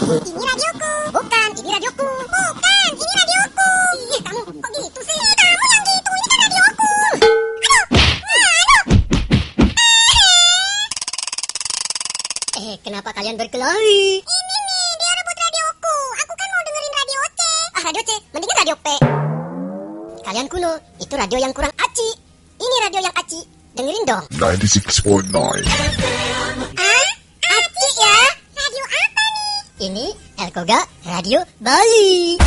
Ini radioku. Bukan, ini radioku. Bukan, ini radioku. Ih, kamu kok gitu sih? Kamu yang gitu, ini kan radioku. Kenapa kalian berkelahi? Ini nih, dia rebut radioku. Aku kan mau dengerin radio C. Radio C, mendingan radio P. Kalian kuno, itu radio yang kurang aci. Ini radio yang aci. Dengerin dong. 96.9. Aci ya? Radio apa nih? Ini Elkoga Radio Bali.